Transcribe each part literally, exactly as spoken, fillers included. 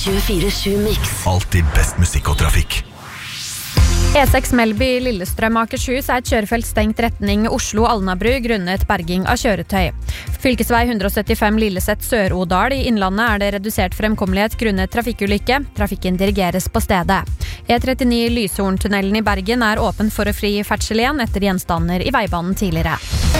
tjuefire sju Mix. Alltid best musikk og trafikk. E seks Melby Lillestrøm Akershus er et kjørefelt stengt retning Oslo-Alnabru grunnet berging av kjøretøy. Fylkesvei one seventy-five Lilleset Sør-Odal i Innlandet er det redusert fremkommelighet grunnet trafikkulykke. Trafikken dirigeres på stedet. E thirty-nine Lyshorntunnelen i Bergen er åpen for å fri ferdsel igjen etter gjenstander i veibanen tidligere.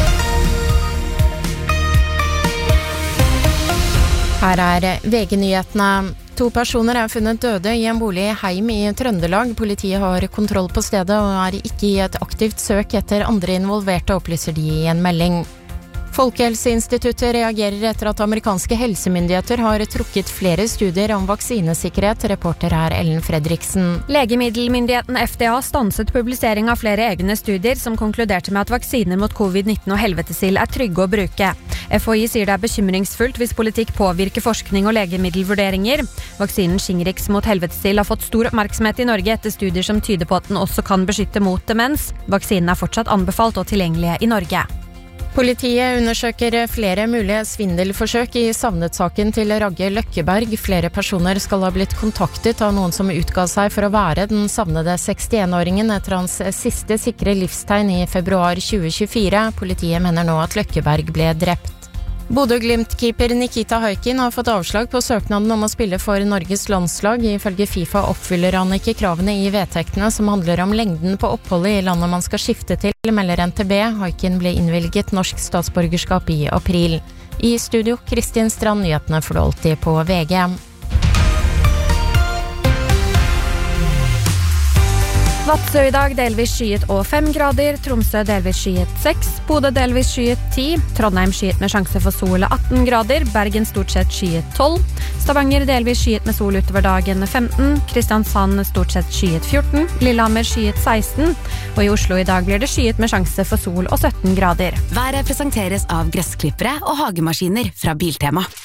Her er V G-nyhetene. To personer er funnet døde i en bolig i Heim i Trøndelag. Politiet har kontroll på stedet og er ikke i et aktivt søk etter andre involverte, opplyser de i en melding. Folkehelseinstituttet reagerer etter at amerikanske helsemyndigheter har trukket flere studier om vaksinesikkerhet. Reporter er Ellen Fredriksen. Legemiddelmyndigheten F D A stanset publisering av flere egne studier som konkluderte med at vaksiner mot covid nitten og helvetesild er trygge å bruke. F H I sier det er bekymringsfullt hvis politikk påvirker forskning og legemiddelvurderinger. Vaksinen Shingrix mot helvetesild har fått stor oppmerksomhet i Norge etter studier som tyder på at den også kan beskytte mot demens. Vaksinen er fortsatt anbefalt og tilgjengelige i Norge. Politiet undersøker flere mulige svindelforsøk i savnet-saken til Ragge Løkkeberg. Flere personer skal ha blitt kontaktet av noen som utga seg for å være den savnede sekstién-åringen etter hans siste sikre livstegn i februar tjue tjuefire. Politiet mener nå at Løkkeberg ble drept. Bodø-Glimt-keeper Nikita Haikin har fått avslag på søknaden om å spille for Norges landslag. Ifølge FIFA oppfyller han ikke kravene i vedtektene som handler om lengden på oppholdet i landet man skal skifte til, melder N T B. Haikin ble innvilget norsk statsborgerskap i april. I studio, Kristin Strand, nyhetene får du alltid på V G. Vadsø i dag delvis skyet og fem grader, Tromsø delvis skyet seks, Bodø delvis skyet ti, Trondheim skyet med sjanse for sol atten grader, Bergen stort sett skyet tolv, Stavanger delvis skyet med sol utover dagen femten, Kristiansand stort sett skyet fjorten, Lillehammer skyet seksten, og i Oslo i dag blir det skyet med sjanse for sol og sytten grader. Været presenteres av gressklippere og hagemaskiner fra Biltema.